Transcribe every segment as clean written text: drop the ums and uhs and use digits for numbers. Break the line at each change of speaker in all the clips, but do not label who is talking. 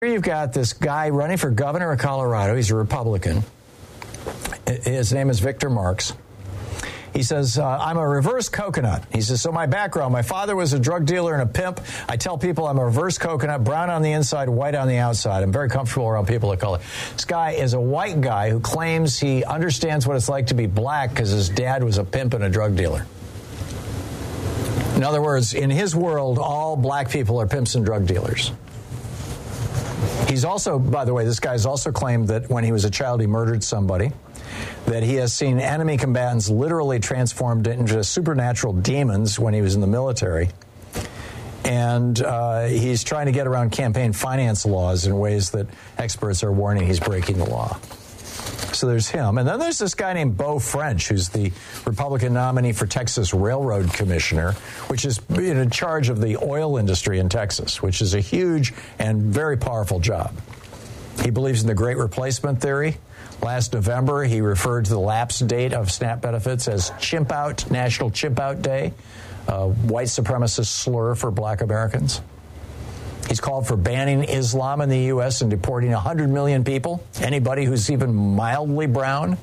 Here you've got this guy running for governor of Colorado. He's a Republican. His name is Victor Marx. He says, I'm a reverse coconut. He says, so my background, my father was a drug dealer and a pimp. I tell people I'm a reverse coconut, brown on the inside, white on the outside. I'm very comfortable around people of color. This guy is a white guy who claims he understands what it's like to be black because his dad was a pimp and a drug dealer. In other words, in his world, all black people are pimps and drug dealers. He's also, by the way, this guy's also claimed that when he was a child, he murdered somebody, that he has seen enemy combatants literally transformed into supernatural demons when he was in the military. And he's trying to get around campaign finance laws in ways that experts are warning he's breaking the law. So there's him. And then there's this guy named Beau French, who's the Republican nominee for Texas Railroad Commissioner, which is in charge of the oil industry in Texas, which is a huge and very powerful job. He believes in the Great Replacement Theory. Last November, he referred to the lapse date of SNAP benefits as Chimp Out, National Chimp Out Day, a white supremacist slur for black Americans. He's called for banning Islam in the U.S. and deporting 100 million people, anybody who's even mildly brown.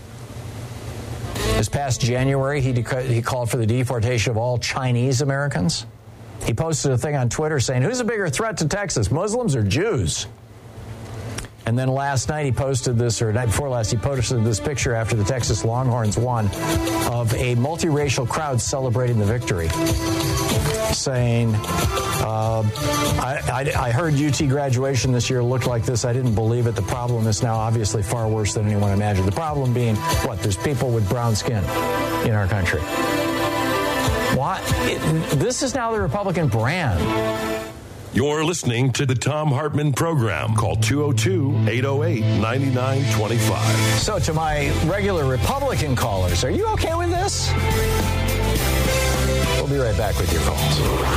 This past January, he called for the deportation of all Chinese Americans. He posted a thing on Twitter saying, who's a bigger threat to Texas, Muslims or Jews? And then last night he posted this, or night before last, he posted this picture after the Texas Longhorns won of a multiracial crowd celebrating the victory, saying, I heard UT graduation this year looked like this. I didn't believe it. The problem is now obviously far worse than anyone imagined. The problem being, what? There's people with brown skin in our country. Why? This is now the Republican brand.
You're listening to the Thom Hartmann Program. Call 202-808-9925.
So to my regular Republican callers, are you okay with this? We'll be right back with your calls.